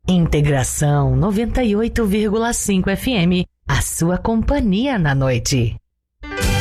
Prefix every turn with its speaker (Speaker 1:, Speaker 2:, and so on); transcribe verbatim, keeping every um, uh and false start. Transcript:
Speaker 1: Integração noventa e oito vírgula cinco F M, a sua companhia na noite.